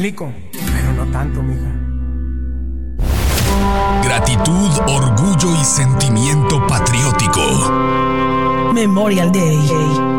rico, pero no tanto, mija. Gratitud, orgullo y sentimiento patriótico. Memorial Day.